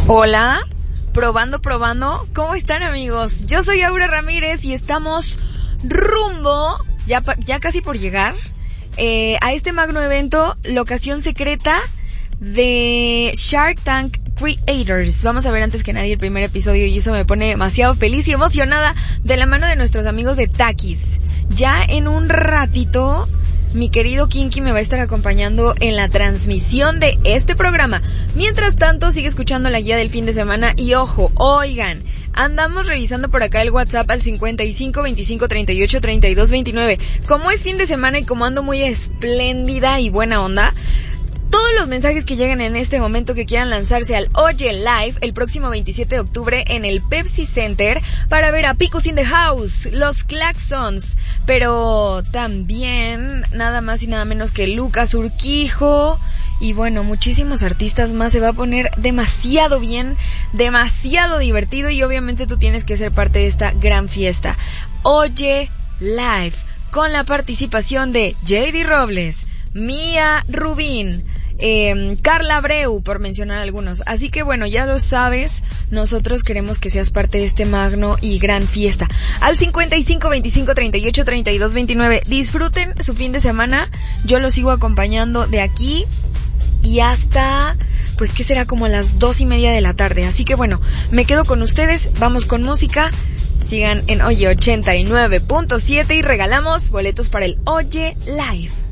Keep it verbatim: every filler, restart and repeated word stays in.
Hola, probando, probando. ¿Cómo están, amigos? Yo soy Aura Ramírez y estamos rumbo, ya, ya casi por llegar, eh, a este magno evento, locación secreta de Shark Tank Creators. Vamos a ver antes que nadie el primer episodio y eso me pone demasiado feliz y emocionada, de la mano de nuestros amigos de Takis. Ya en un ratito mi querido Kinky me va a estar acompañando en la transmisión de este programa. Mientras tanto, sigue escuchando la guía del fin de semana y ojo, oigan, andamos revisando por acá el WhatsApp al cincuenta y cinco, veinticinco, treinta y ocho, treinta y dos, veintinueve. Como es fin de semana y como ando muy espléndida y buena onda, todos los mensajes que lleguen en este momento que quieran lanzarse al Oye Live el próximo veintisiete de octubre en el Pepsi Center para ver a Picos in the House, los Claxons, pero también nada más y nada menos que Lucas Urquijo y bueno, muchísimos artistas más. Se va a poner demasiado bien, demasiado divertido y obviamente tú tienes que ser parte de esta gran fiesta. Oye Live con la participación de J D Robles, Mía Rubín, Eh, Carla Abreu, por mencionar algunos. Así que bueno, ya lo sabes, nosotros queremos que seas parte de este magno y gran fiesta. Al cincuenta y cinco, veinticinco, treinta y ocho, treinta y dos, veintinueve. Disfruten su fin de semana. Yo los sigo acompañando de aquí y hasta, pues que será como a las dos y media de la tarde. Así que bueno, me quedo con ustedes, vamos con música. Sigan en Oye ochenta y nueve punto siete y regalamos boletos para el Oye Live.